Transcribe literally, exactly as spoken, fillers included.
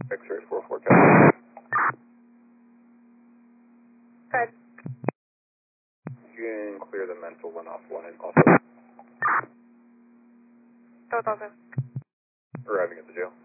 X-ray four four, copy. Good. You can clear the mental one off one and also Both also. arriving at the jail.